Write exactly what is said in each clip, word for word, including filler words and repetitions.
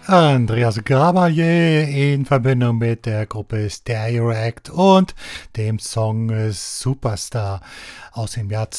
Andreas Grabaye in Verbindung mit der Gruppe Stereoact und dem Song äh, Superstar aus dem Jahr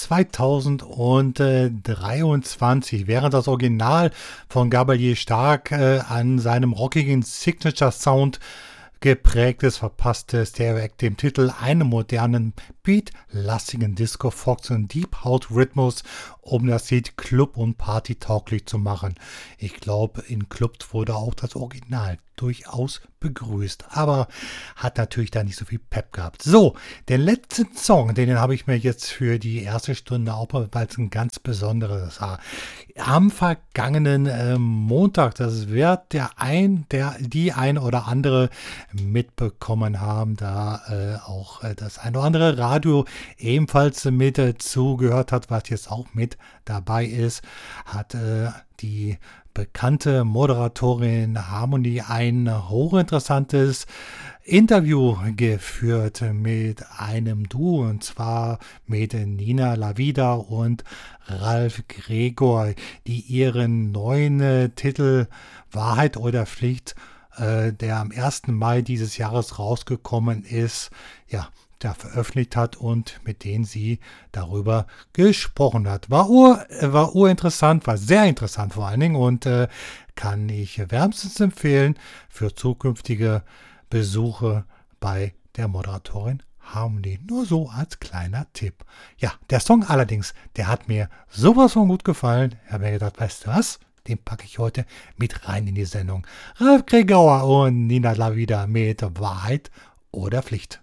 zweitausenddreiundzwanzig. Während das Original von Gabriel stark äh, an seinem rockigen Signature-Sound geprägt ist, verpasste Stereoact dem Titel einen modernen, beatlastigen Disco, Fox und Deep House Rhythmus, um das Lied club- und partytauglich zu machen. Ich glaube, in Clubs wurde auch das Original durchaus begrüßt, aber hat natürlich da nicht so viel Pep gehabt. So, den letzten Song, den habe ich mir jetzt für die erste Stunde auch, weil es ein ganz besonderes war. Am vergangenen äh, Montag, das wird der ein, der die ein oder andere mitbekommen haben, da äh, auch äh, das ein oder andere Radio ebenfalls mit äh, zugehört hat, was jetzt auch mit dabei ist, hat äh, die bekannte Moderatorin Harmony ein hochinteressantes Interview geführt mit einem Duo, und zwar mit Nina Lavida und Ralf Gregor, die ihren neuen äh, Titel Wahrheit oder Pflicht, äh, der am ersten Mai dieses Jahres rausgekommen ist, ja, da veröffentlicht hat und mit denen sie darüber gesprochen hat. War, ur, war urinteressant, war sehr interessant vor allen Dingen und äh, kann ich wärmstens empfehlen für zukünftige Besuche bei der Moderatorin Harmony. Nur so als kleiner Tipp. Ja, der Song allerdings, der hat mir sowas von gut gefallen. Ich habe mir gedacht, weißt du was? Den packe ich heute mit rein in die Sendung. Ralf Gregauer und Nina Lavida mit Wahrheit oder Pflicht.